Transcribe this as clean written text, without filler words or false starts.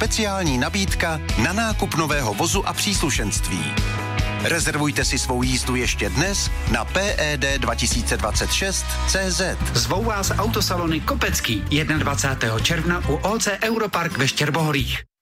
speciální nabídka na nákup nového vozu a příslušenství. Rezervujte si svou jízdu ještě dnes na PED2026.cz. Zvou vás autosalony Kopecký 21. června u OC Europark ve Štěrbohorích.